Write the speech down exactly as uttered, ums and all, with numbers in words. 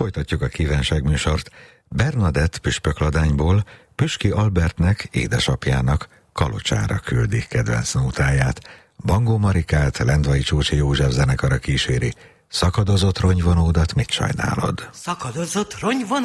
Folytatjuk a kívánságműsort. Bernadett püspökladányból Püski Albertnek, édesapjának Kalocsára küldi kedvenc nótáját. Bangó Marikát Lendvai Csócsi József zenekara kíséri. Szakadozott ronyvonódat mit sajnálod? Szakadozott ronyvonódat